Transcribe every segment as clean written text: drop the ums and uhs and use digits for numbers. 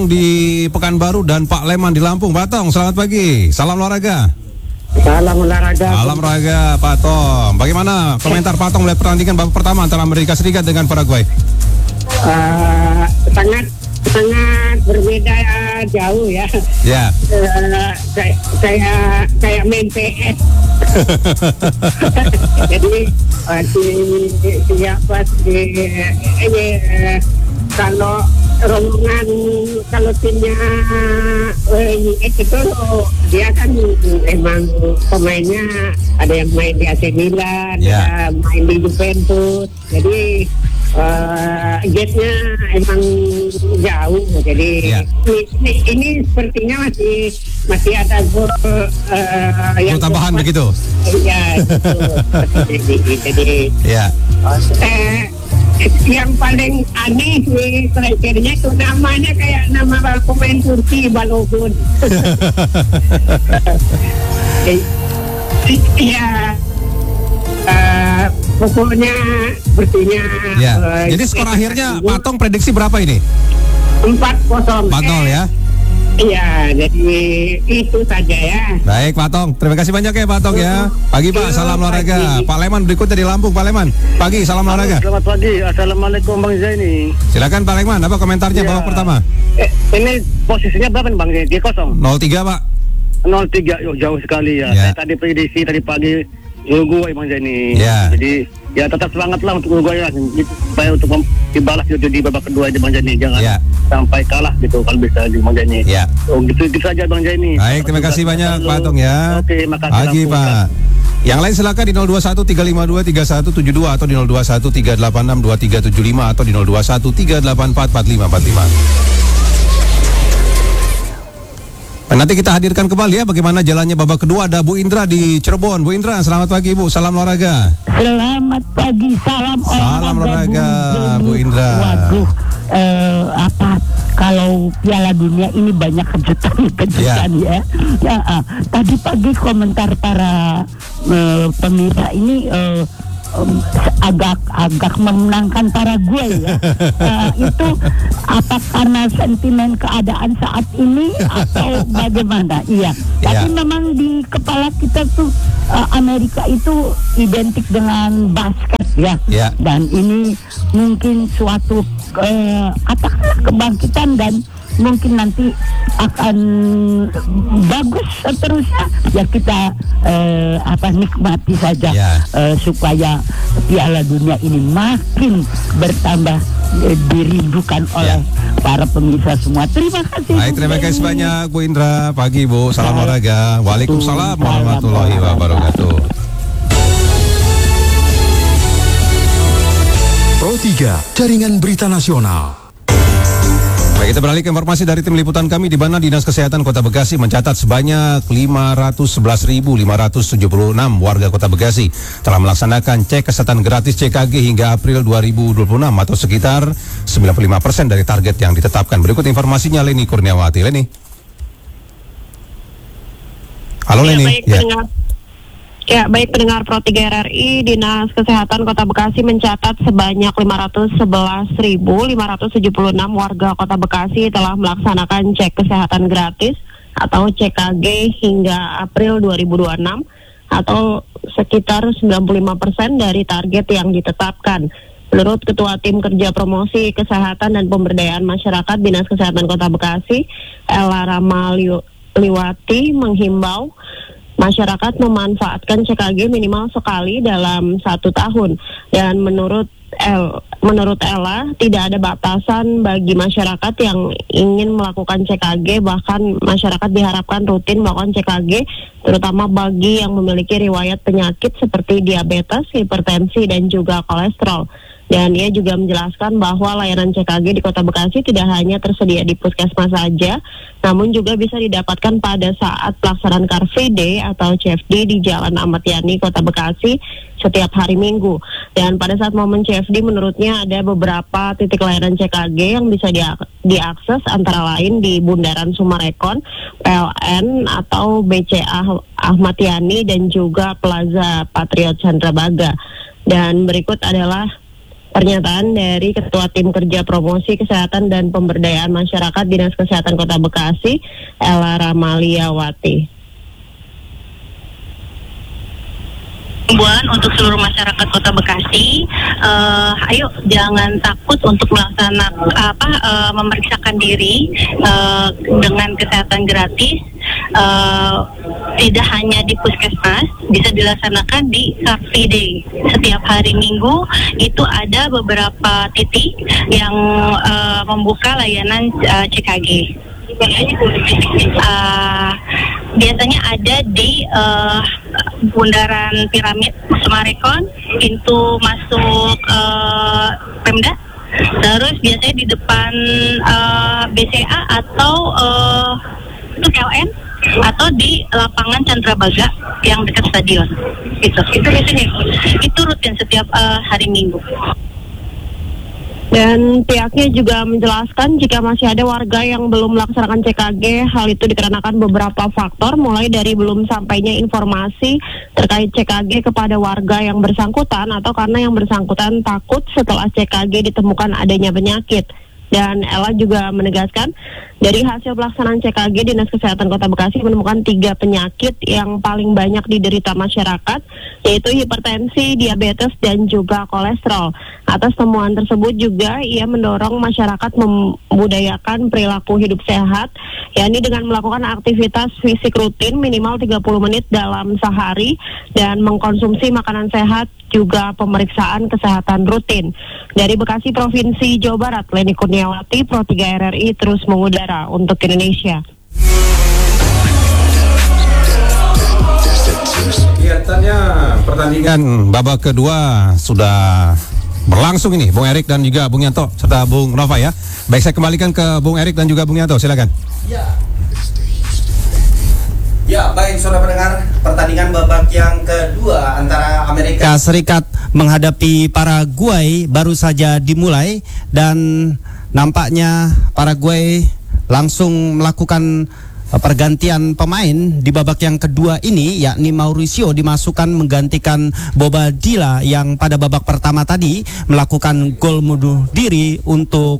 di Pekanbaru dan Pak Leman di Lampung. Pak Tong, selamat pagi. Salam olahraga. Salam olahraga. Salam olahraga, Pak Tong. Bagaimana komentar Pak Tong melihat pertandingan babak pertama antara Amerika Serikat dengan Paraguay? Sangat berbeda jauh ya. Ya. Kayak main PS. Jadi kalau rombongan, kalau timnya US itu dia kan emang pemainnya ada yang main di AC Milan, ada main di Juventus. Jadi gate-nya emang jauh. Jadi ini sepertinya masih ada gol yang tambahan begitu. Iya, jadi yang paling aneh nih strikernya itu namanya kayak nama pemain Turki, Balogun. Iya. Pokoknya sepertinya. Jadi skor akhirnya Pak Tong prediksi berapa ini? 4-0. 4-0 ya. Iya, jadi itu saja ya. Baik Pak Tong, terima kasih banyak ya Pak Tong ya. Pagi Pak, salam olahraga. Pak Leman berikutnya di Lampung. Pak Leman, pagi, salam olahraga. Selamat pagi, assalamualaikum Bang Zaini. Silakan Pak Leman, apa komentarnya babak pertama? Ini posisinya berapa nih Bang Zaini? Dia kosong. 0-3 Pak. 0-3, jauh sekali ya. Saya tadi prediksi tadi pagi Uruguay Bang Zaini. Jadi ya tetap semangat lah untuk Uruguay lah, supaya untuk dibalas gitu di babak kedua di Bang Zaini, jangan sampai kalah gitu kalau bisa di Bang Zaini. Gitu saja Bang Zaini. Baik, terima kasih banyak Pak Tong ya. Oke, makasih. Pagi Pak. Yang lain silakan di 0213523172 atau di 0213862375 atau di 0213844545. Nanti kita hadirkan kembali ya bagaimana jalannya babak kedua. Ada Bu Indra di Cirebon. Bu Indra, selamat pagi Bu, salam olahraga. Selamat pagi, salam olahraga Bu Indra. Waduh, kalau Piala Dunia ini banyak kejutan ya. Tadi pagi komentar para pemirsa ini agak memenangkan Paraguay ya. Itu apa karena sentimen keadaan saat ini atau bagaimana? Iya. Tapi memang di kepala kita tuh Amerika itu identik dengan basket ya. Dan ini mungkin suatu katakanlah kebangkitan dan mungkin nanti akan bagus seterusnya ya, kita nikmati saja supaya Piala Dunia ini makin bertambah dirindukan oleh para pemirsa semua. Terima kasih. Baik, terima kasih banyak Bu Indra. Pagi Bu, salam olahraga. Waalaikumsalam warahmatullahi wabarakatuh. Pro 3, Jaringan Berita Nasional. Baik, kita beralih ke informasi dari tim liputan kami, di mana Dinas Kesehatan Kota Bekasi mencatat sebanyak 511.576 warga Kota Bekasi telah melaksanakan cek kesehatan gratis CKG hingga April 2026 atau sekitar 95% dari target yang ditetapkan. Berikut informasinya Leni Kurniawati. Leni. Halo Leni. Baik pendengar Pro 3 RRI, Dinas Kesehatan Kota Bekasi mencatat sebanyak 511.576 warga Kota Bekasi telah melaksanakan cek kesehatan gratis atau CKG hingga April 2026 atau sekitar 95% dari target yang ditetapkan. Menurut Ketua Tim Kerja Promosi Kesehatan dan Pemberdayaan Masyarakat Dinas Kesehatan Kota Bekasi, Ella Ramaliwati menghimbau masyarakat memanfaatkan CKG minimal sekali dalam 1 tahun. Dan menurut Ella, tidak ada batasan bagi masyarakat yang ingin melakukan CKG, bahkan masyarakat diharapkan rutin melakukan CKG, terutama bagi yang memiliki riwayat penyakit seperti diabetes, hipertensi, dan juga kolesterol. Dan ia juga menjelaskan bahwa layanan CKG di Kota Bekasi tidak hanya tersedia di puskesmas saja, namun juga bisa didapatkan pada saat pelaksanaan Car Free Day atau CFD di Jalan Ahmad Yani, Kota Bekasi setiap hari Minggu. Dan pada saat momen CFD menurutnya ada beberapa titik layanan CKG yang bisa diakses, antara lain di Bundaran Sumarekon, PLN atau BCA Ahmad Yani, dan juga Plaza Patriot Chandrabaga. Dan berikut adalah Pernyataan dari Ketua Tim Kerja Promosi Kesehatan dan Pemberdayaan Masyarakat Dinas Kesehatan Kota Bekasi, Ella Ramaliawati. Himbauan untuk seluruh masyarakat Kota Bekasi, ayo jangan takut untuk melaksanakan memeriksakan diri dengan kesehatan gratis. Tidak hanya di puskesmas, bisa dilaksanakan di Car Free Day. Setiap hari Minggu itu ada beberapa titik yang membuka layanan CKG. Biasanya ada di bundaran Piramid Semarekon, pintu masuk Pemda. Terus biasanya di depan BCA atau itu KLN, atau di lapangan Candrabaga yang dekat stadion. Itu biasanya itu rutin setiap hari Minggu. Dan pihaknya juga menjelaskan jika masih ada warga yang belum melaksanakan CKG, hal itu dikarenakan beberapa faktor, mulai dari belum sampainya informasi terkait CKG kepada warga yang bersangkutan, atau karena yang bersangkutan takut setelah CKG ditemukan adanya penyakit. Dan Ella juga menegaskan, dari hasil pelaksanaan CKG, Dinas Kesehatan Kota Bekasi menemukan 3 penyakit yang paling banyak diderita masyarakat, yaitu hipertensi, diabetes, dan juga kolesterol. Atas temuan tersebut juga ia mendorong masyarakat membudayakan perilaku hidup sehat, yakni dengan melakukan aktivitas fisik rutin minimal 30 menit dalam sehari, dan mengkonsumsi makanan sehat, juga pemeriksaan kesehatan rutin. Dari Bekasi, Provinsi Jawa Barat, Leni Kurniawati, Pro 3 RRI terus mengudara untuk Indonesia. Kelihatannya pertandingan babak kedua sudah berlangsung ini, Bung Erik dan juga Bung Yanto serta Bung Nova ya. Baik, saya kembalikan ke Bung Erik dan juga Bung Yanto, silakan. Ya, baik saudara pendengar, pertandingan babak yang kedua antara Amerika Serikat menghadapi Paraguay baru saja dimulai, dan nampaknya Paraguay langsung melakukan pergantian pemain di babak yang kedua ini, yakni Mauricio dimasukkan menggantikan Bobadilla yang pada babak pertama tadi melakukan gol bunuh diri untuk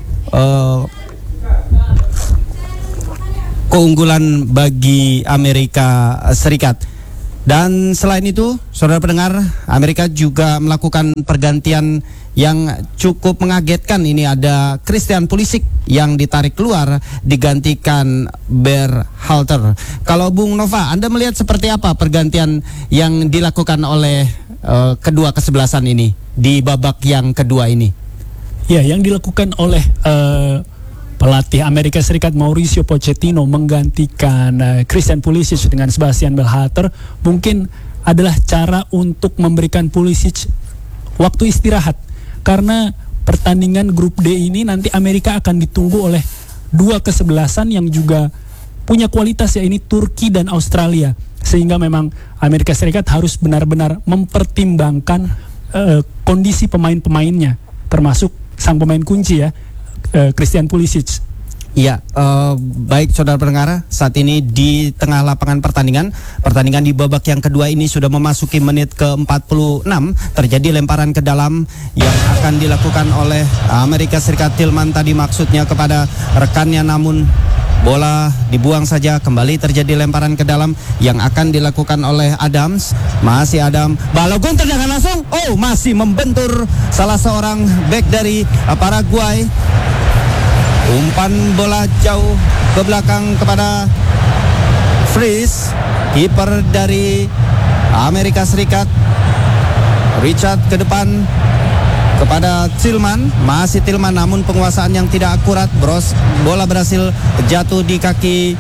keunggulan bagi Amerika Serikat. Dan selain itu, saudara pendengar, Amerika juga melakukan pergantian yang cukup mengagetkan. Ini ada Christian Pulisic yang ditarik keluar digantikan Berhalter. Kalau Bung Nova, Anda melihat seperti apa pergantian yang dilakukan oleh kedua kesebelasan ini di babak yang kedua ini? Ya, yang dilakukan oleh pelatih Amerika Serikat Mauricio Pochettino menggantikan Christian Pulisic dengan Sebastian Berhalter mungkin adalah cara untuk memberikan Pulisic waktu istirahat, karena pertandingan grup D ini nanti Amerika akan ditunggu oleh dua kesebelasan yang juga punya kualitas, yaitu Turki dan Australia, sehingga memang Amerika Serikat harus benar-benar mempertimbangkan kondisi pemain-pemainnya, termasuk sang pemain kunci ya, Christian Pulisic. Ya, baik saudara pendengar, saat ini di tengah lapangan pertandingan di babak yang kedua ini sudah memasuki menit ke-46, terjadi lemparan ke dalam yang akan dilakukan oleh Amerika Serikat. Tillman tadi maksudnya kepada rekannya, namun bola dibuang saja. Kembali terjadi lemparan ke dalam yang akan dilakukan oleh Adams. Masih Adam, Balogun tendangan langsung, masih membentur salah seorang bek dari Paraguay. Umpan bola jauh ke belakang kepada Fries, kiper dari Amerika Serikat. Richard ke depan kepada Tillman, masih Tillman, namun penguasaan yang tidak akurat. Bola berhasil jatuh di kaki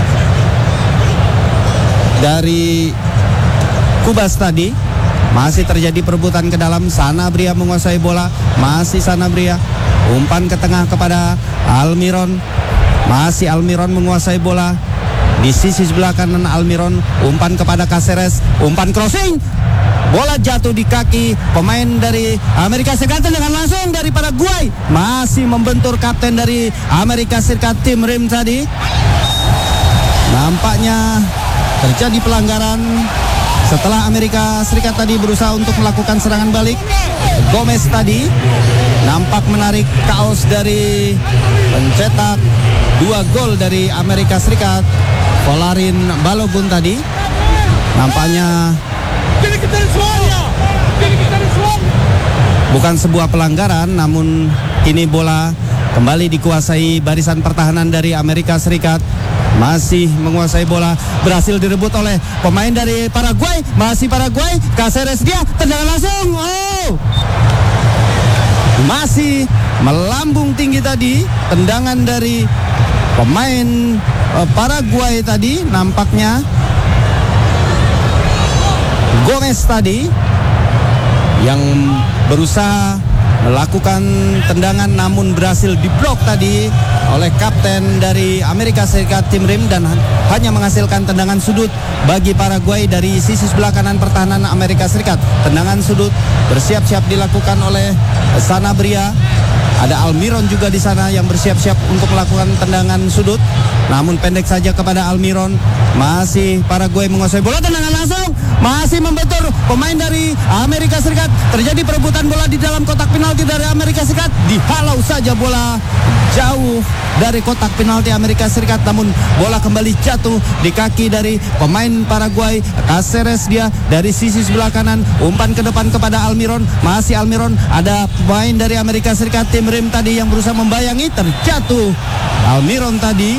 dari Kubas tadi. Masih terjadi perebutan ke dalam. Sanabria menguasai bola, masih Sanabria. Umpan ke tengah kepada Almiron, masih Almiron menguasai bola di sisi sebelah kanan. Almiron, umpan kepada Caceres, umpan crossing, bola jatuh di kaki pemain dari Amerika Serikat dengan langsung dari Paraguay. Masih membentur kapten dari Amerika Serikat, Tim Rim tadi. Nampaknya terjadi pelanggaran Setelah Amerika Serikat tadi berusaha untuk melakukan serangan balik, Gomez tadi nampak menarik kaos dari pencetak 2 gol dari Amerika Serikat, Folarin Balogun tadi. Nampaknya bukan sebuah pelanggaran, namun kini bola kembali dikuasai barisan pertahanan dari Amerika Serikat. Masih menguasai bola, berhasil direbut oleh pemain dari Paraguay. Masih Paraguay, Caceres dia tendangan langsung. Oh, masih melambung tinggi tadi tendangan dari pemain Paraguay tadi. Nampaknya Gomez tadi yang berusaha melakukan tendangan namun berhasil diblok tadi oleh kapten dari Amerika Serikat Tim Rim dan hanya menghasilkan tendangan sudut bagi Paraguay dari sisi sebelah kanan pertahanan Amerika Serikat. Tendangan sudut bersiap-siap dilakukan oleh Sanabria. Ada Almiron juga di sana yang bersiap-siap untuk melakukan tendangan sudut, namun pendek saja kepada Almiron. Masih Paraguay menguasai bola, tendangan langsung, masih membentur pemain dari Amerika Serikat. Terjadi perebutan bola di dalam kotak penalti dari Amerika Serikat. Dihalau saja bola jauh dari kotak penalti Amerika Serikat, namun bola kembali jatuh di kaki dari pemain Paraguay. Caceres dia dari sisi sebelah kanan, umpan ke depan kepada Almiron. Masih Almiron, ada pemain dari Amerika Serikat Tim Rim tadi yang berusaha membayangi, terjatuh Almiron tadi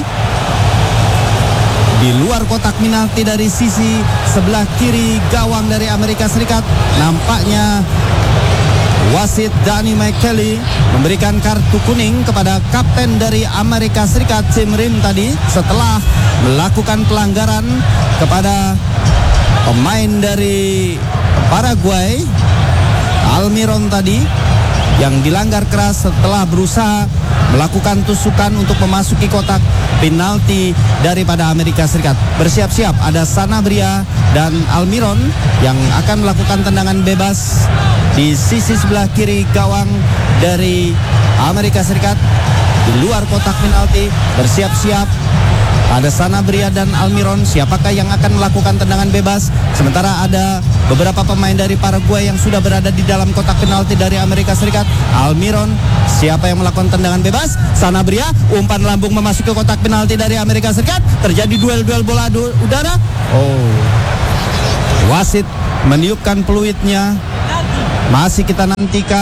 di luar kotak penalti dari sisi sebelah kiri gawang dari Amerika Serikat. Nampaknya wasit Danny McKelly memberikan kartu kuning kepada kapten dari Amerika Serikat Tim Rim tadi setelah melakukan pelanggaran kepada pemain dari Paraguay Almiron tadi yang dilanggar keras setelah berusaha melakukan tusukan untuk memasuki kotak penalti daripada Amerika Serikat. Bersiap-siap ada Sanabria dan Almiron yang akan melakukan tendangan bebas di sisi sebelah kiri gawang dari Amerika Serikat di luar kotak penalti. Bersiap-siap ada Sanabria dan Almiron. Siapakah yang akan melakukan tendangan bebas? Sementara ada beberapa pemain dari Paraguay yang sudah berada di dalam kotak penalti dari Amerika Serikat. Almiron, siapa yang melakukan tendangan bebas? Sanabria, umpan lambung memasuki kotak penalti dari Amerika Serikat. Terjadi duel-duel bola udara. Oh, wasit meniupkan peluitnya. Masih kita nantikan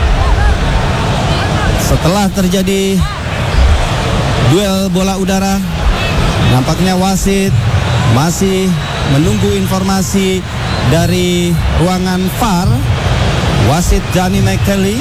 setelah terjadi duel bola udara. Nampaknya wasit masih menunggu informasi dari ruangan VAR. Wasit Danny McKelly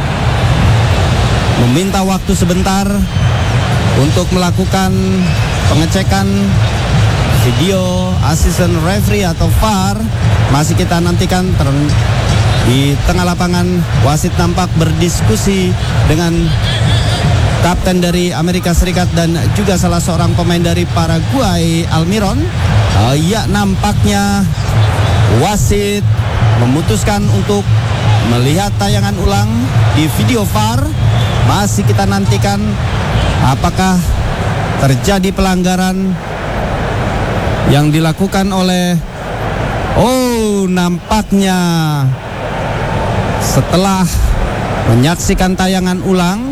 meminta waktu sebentar untuk melakukan pengecekan video asisten referee atau VAR. Masih kita nantikan. Di tengah lapangan wasit nampak berdiskusi dengan kapten dari Amerika Serikat dan juga salah seorang pemain dari Paraguay, Almiron. Ya, nampaknya wasit memutuskan untuk melihat tayangan ulang di video VAR. Masih kita nantikan apakah terjadi pelanggaran yang dilakukan oleh nampaknya setelah menyaksikan tayangan ulang,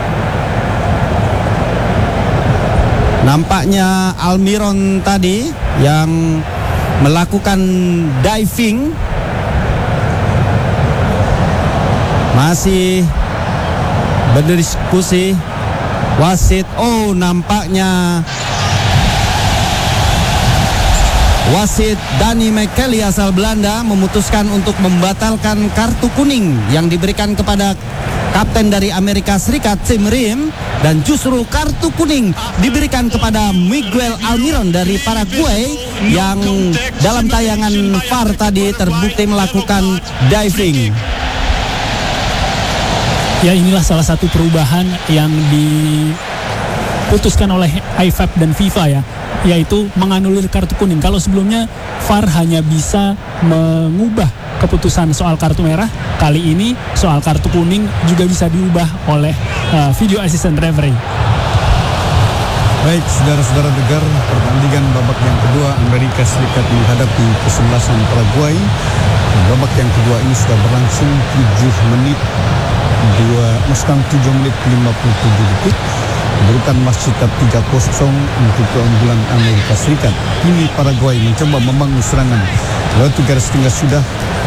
nampaknya Almiron tadi yang melakukan diving masih berdiskusi wasit. Nampaknya wasit Danny McKelly asal Belanda memutuskan untuk membatalkan kartu kuning yang diberikan kepada kapten dari Amerika Serikat Tim Rim, dan justru kartu kuning diberikan kepada Miguel Almiron dari Paraguay yang dalam tayangan VAR tadi terbukti melakukan diving. Ya, inilah salah satu perubahan yang diputuskan oleh IFAB dan FIFA ya, yaitu menganulir kartu kuning. Kalau sebelumnya VAR hanya bisa mengubah keputusan soal kartu merah, kali ini soal kartu kuning juga bisa diubah oleh video assistant referee. Baik, saudara-saudara dengar, pertandingan babak yang kedua Amerika Serikat menghadapi kesebelasan Paraguay. Babak yang kedua ini sudah berlangsung 7 menit 57 detik. Kedudukan masih tetap 3-0 untuk keunggulan Amerika Serikat. Kini Paraguay mencoba membangun serangan. Lalu 3 setengah sudah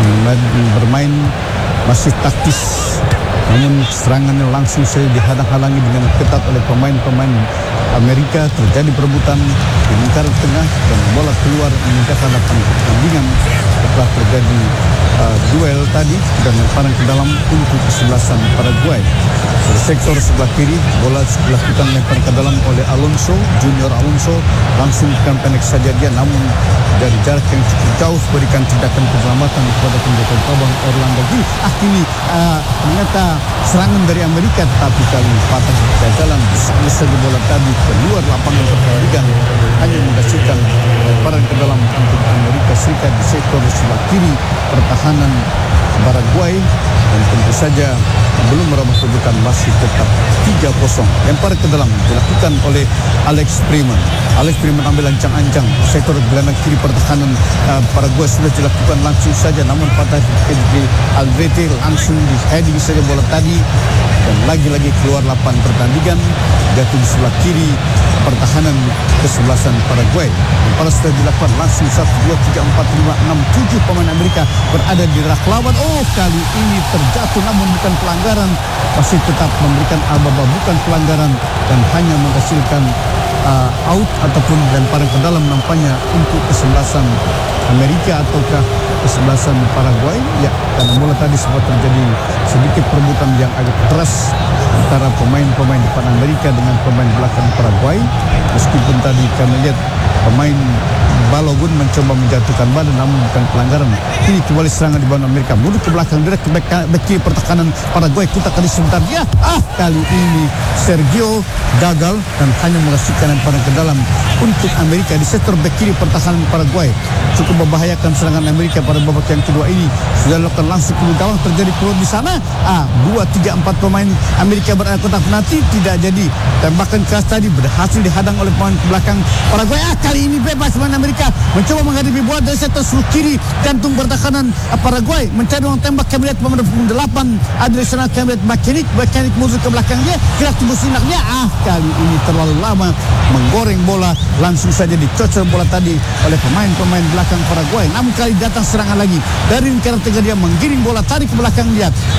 bermain masih taktis. Namun serangannya langsung saja dihadang-halangi dengan ketat oleh pemain-pemain Amerika. Terjadi perebutan di lingkaran tengah dan bola keluar meningkatkan lapangan pertandingan setelah terjadi duel tadi dan lemparan ke dalam untuk kesebelasan Paraguay. Di sektor sebelah kiri, bola dilakukan lempar ke dalam oleh Alonso, Junior Alonso, langsung pendek saja dia, namun dari jarak yang cukup jauh berikan tindakan keselamatan kepada penjaga gawang Orlando Gil. Kini ternyata serangan dari Amerika, tetapi kali patah kegagalan bisa bola tadi keluar lapangan pertandingan, hanya menghasilkan lemparan ke dalam untuk Amerika Serikat di sektor sebelah kiri pertahanan Paraguay, dan tentu saja belum merubah kedudukan masih tetap 3-0. Lempar ke dalam dilakukan oleh Alex Freeman. Alex Freeman ambil ancang-ancang sektor gelandang kiri pertahanan Paraguay sudah dilakukan langsung saja, namun patah di Aldrete langsung di heading saja bola tadi dan lagi-lagi keluar lapangan pertandingan, jatuh di sebelah kiri pertahanan kesebelasan Paraguay. Lempar sudah dilakukan langsung 1, 2, 3, 4, 5, 6, 7 pemain Amerika berada di rak lawan. Kali ini terjatuh namun bukan pelanggaran, masih tetap memberikan aba-aba bukan pelanggaran dan hanya menghasilkan out ataupun lemparan ke dalam nampaknya untuk kesebelasan Amerika ataukah kesebelasan Paraguay. Ya, karena bola tadi sempat terjadi sedikit perebutan yang agak keras antara pemain-pemain depan Amerika dengan pemain belakang Paraguay. Meskipun tadi kami lihat pemain Balogun mencoba menjatuhkan badan namun bukan pelanggaran. Kini kembali serangan di bawah Amerika, mundur ke belakang direct ke back kiri pertahanan Paraguay. Kita kali sebentar dia. Kali ini Sergio gagal dan hanya menghasilkan lemparan ke dalam untuk Amerika di sektor back kiri pertahanan Paraguay. Cukup membahayakan serangan Amerika pada babak yang kedua ini. Sudah dilakukan langsung ke gawang, terjadi keluar di sana. 2, 3, 4 pemain Amerika berada kotak penalti, tidak jadi. Tembakan keras tadi berhasil dihadang oleh pemain belakang Paraguay. Kali ini bebas pemain Amerika mencoba menghadapi bola dari sektor sebelah kiri jantung pertahanan Paraguay, mencari ruang tembak. Kami lihat pemain punggung 8 additional kami lihat mekanik musuh ke belakang dia, kira tunggu sinaknya. Kali ini terlalu lama menggoreng bola, langsung saja dicocor bola tadi oleh pemain-pemain belakang Paraguay. Namun kali datang serangan lagi dari lingkaran tengah, dia menggiring bola tarik ke belakang dia.